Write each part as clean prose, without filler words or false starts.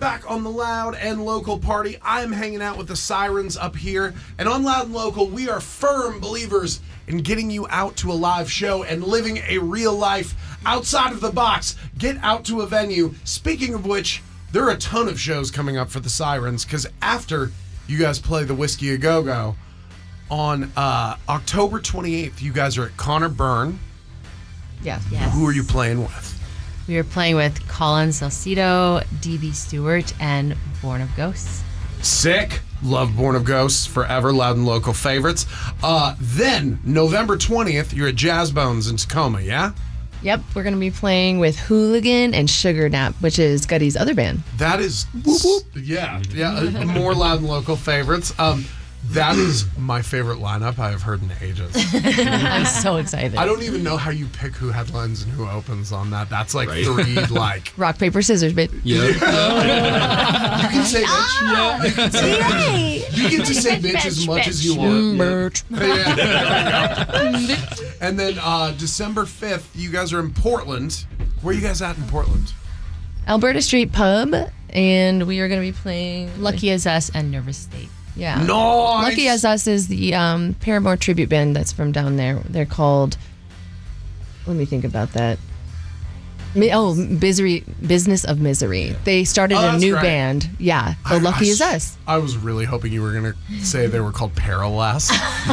back on the Loud and Local party. I'm hanging out with the Sirens up here. And on Loud and Local, we are firm believers in getting you out to a live show and living a real life outside of the box. Get out to a venue. Speaking of which, there are a ton of shows coming up for the Sirens, because after you guys play the Whiskey A Go-Go, on October 28th, you guys are at Connor Byrne. Yes. Who are you playing with? We are playing with Colin Salcido, D.B. Stewart, and Born of Ghosts. Sick. Love Born of Ghosts. Forever Loud and Local favorites. Then, November 20th, you're at Jazz Bones in Tacoma, yeah? Yep, we're going to be playing with Hooligan and Sugar Nap, which is Gutty's other band. That is... Whoop, whoop. Yeah. More Loud and Local favorites. That is my favorite lineup I have heard in ages. I'm so excited. I don't even know how you pick who headlines and who opens on that. That's like three, like... Rock, paper, scissors, bitch. Yeah. You can say bitch. Yeah. You can say bitch. You get to say bitch as much as you want. Yeah. There we go. And then December 5th, you guys are in Portland. Where are you guys at in Portland? Alberta Street Pub, and we are going to be playing Lucky As Us and Nervous State. Yeah. Nice. Lucky As Us is the Paramore tribute band that's from down there. They're called, let me think about that. Business of Misery. Yeah. They started a new band. Yeah. The Lucky As Us. I was really hoping you were going to say they were called Paralas.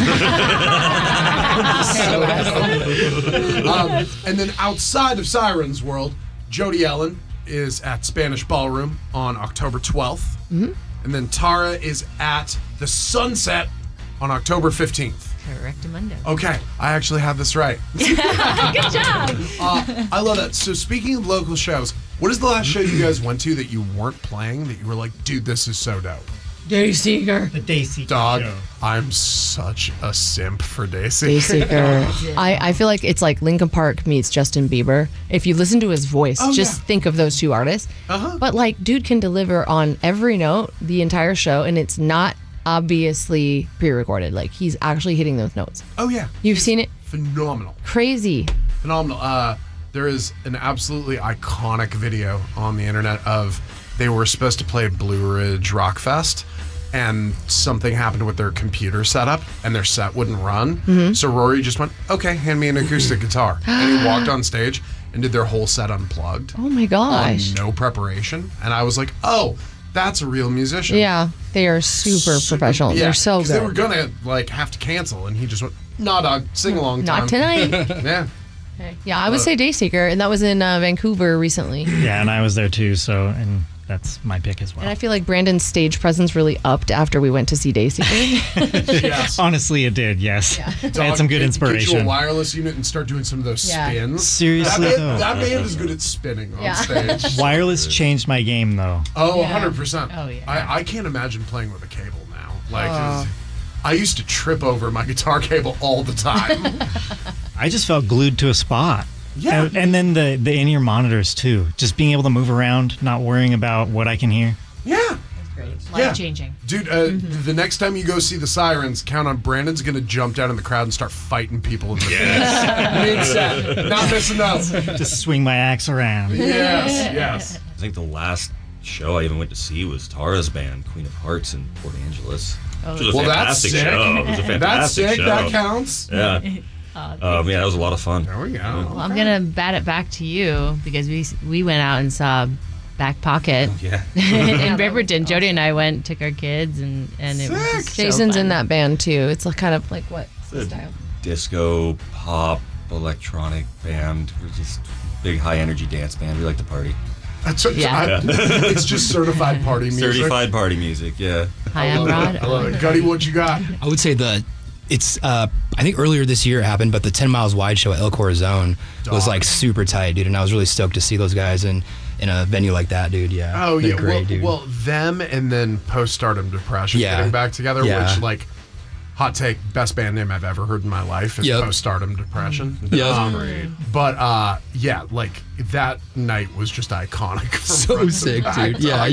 And then outside of Sirens World, Jody Ellen is at Spanish Ballroom on October 12th. Mm-hmm. And then Tara is at the Sunset on October 15th. Correctamundo. Okay, I actually have this right. Good job. I love that. So speaking of local shows, what is the last show you guys went to that you weren't playing that you were like, dude, this is so dope? Dayseeker. The Dayseeker Dog, show. I'm such a simp for Dayseeker. Dayseeker. I feel like it's like Linkin Park meets Justin Bieber. If you listen to his voice, think of those two artists. Uh-huh. But like, dude can deliver on every note the entire show, and it's not obviously pre-recorded. Like, he's actually hitting those notes. Oh, yeah. You've seen it? Phenomenal. Crazy. Phenomenal. There is an absolutely iconic video on the internet of they were supposed to play Blue Ridge Rock Fest, and something happened with their computer setup, and their set wouldn't run. Mm-hmm. So Rory just went, okay, hand me an acoustic guitar. And he walked on stage and did their whole set unplugged. Oh, my gosh. On no preparation. And I was like, oh, that's a real musician. Yeah, they are super professional. Yeah, They're so good. They were going to like have to cancel, and he just went, nah, dog, sing along time. Not tonight. Yeah. Yeah, I would say Dayseeker, and that was in Vancouver recently. Yeah, and I was there too, and that's my pick as well. And I feel like Brandon's stage presence really upped after we went to see Dayseeker. Yes. Honestly, it did, yes. Yeah. I had some good inspiration. Get you a wireless unit and start doing some of those spins. Seriously, that band is good at spinning on stage. Wireless changed my game, though. Oh, 100%. Oh, yeah. I can't imagine playing with a cable now. Like, I used to trip over my guitar cable all the time. I just felt glued to a spot. Yeah. And then the in-ear monitors, too. Just being able to move around, not worrying about what I can hear. Yeah. That's great. Life-changing. Dude, the next time you go see the Sirens, count on Brandon's going to jump down in the crowd and start fighting people in the face. Mid-set. Not missing out. Just swing my axe around. Yes. I think the last show I even went to see was Tara's band, Queen of Hearts, in Port Angeles. Which was a fantastic show. It was a fantastic that's sick. show. That counts. Yeah. Yeah, that was a lot of fun. There we go. Well, I'm gonna bat it back to you because we went out and saw Back Pocket in Riverton. Jody and I went, took our kids, and it was just Jason's so in that band too. It's like kind of like what style? Disco, pop, electronic band. We're just big high energy dance band. We like to party. That's what, it's just certified party music. Certified party music, yeah. Hi, I'm Rod. I love it. Gutty, what you got? I would say it's I think earlier this year it happened, but the 10 Miles Wide show at El Corazon was like super tight, dude, and I was really stoked to see those guys in a venue like that, dude. Yeah. Oh yeah, great, dude. Well, them and then Postpartum Depression getting back together, which like hot take, best band name I've ever heard in my life is Postpartum Depression. But yeah, like that night was just iconic. So sick, dude. Yeah.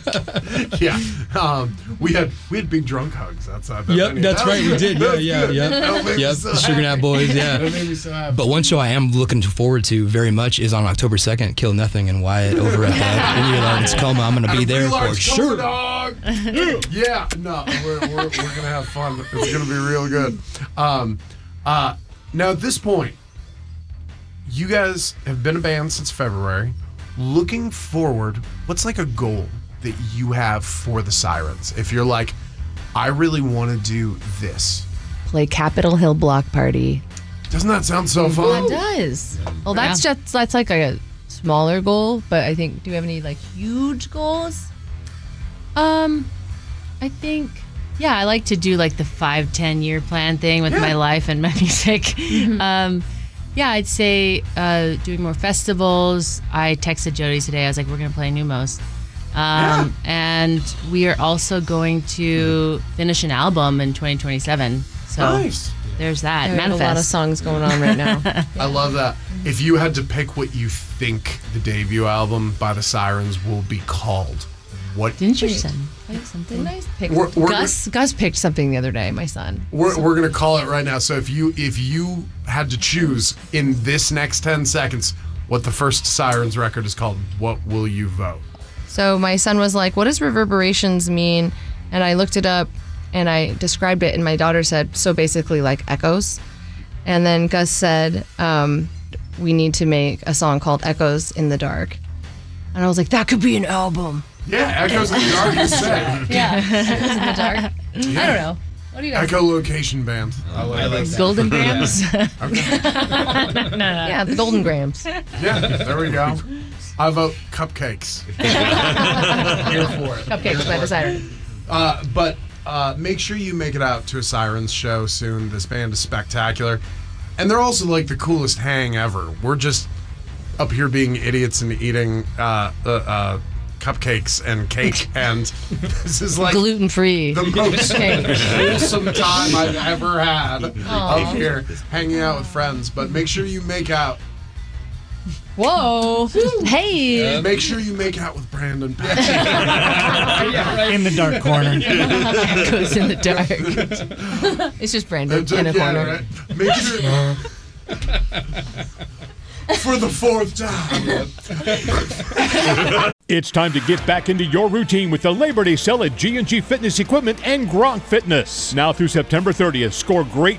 We had big drunk hugs outside. That's right. We did. Yeah. The Sugar Nap Boys. Yeah. That made me so happy. But one show I am looking forward to very much is on October 2nd. Kill Nothing and Wyatt over at the Real Art in Tacoma. I'm going to be there for sure. Dog. Yeah. No, we're gonna have fun. It's gonna be real good. Now at this point, you guys have been a band since February. Looking forward, what's like a goal that you have for the Sirens? If you're like, I really want to do this. Play Capitol Hill Block Party. Doesn't that sound so fun? It does. Well, that's like a smaller goal, but I think, do we have any like huge goals? I think, I like to do like the 5-10 year plan thing with my life and my music. I'd say doing more festivals. I texted Jody today. I was like, we're going to play Numos. And we are also going to finish an album in 2027. So nice. There's that. There's a lot of songs going on right now. I love that. If you had to pick what you think the debut album by the Sirens will be called, what didn't your son pick something? Nice pick. Gus picked something the other day, my son. We're gonna call it right now. So if you had to choose in this next 10 seconds what the first Sirens record is called, what will you vote? So my son was like, what does reverberations mean? And I looked it up and I described it, and my daughter said, so basically like echoes. And then Gus said, we need to make a song called Echoes in the Dark. And I was like, that could be an album. Yeah, Echoes in the Dark, you said. Yeah, Echoes in the Dark. Yeah. I don't know. What do you guys Echolocation band. I like that. Golden Grams? Okay. Yeah, the Golden Grams. Yeah, there we go. I vote Cupcakes. Here for it. Cupcakes by the Siren. But make sure you make it out to a Sirens show soon. This band is spectacular. And they're also like the coolest hang ever. We're just up here being idiots and eating cupcakes and cake, and this is like gluten-free. The most wholesome time I've ever had up here hanging out with friends. But make sure you make out. Whoa! Hey! Make sure you make out with Brandon. In the dark corner. Echoes in the dark. It's just Brandon in a corner. Right? Make sure. For the 4th time. It's time to get back into your routine with the Labor Day sale at G&G Fitness Equipment and Gronk Fitness. Now through September 30th, score great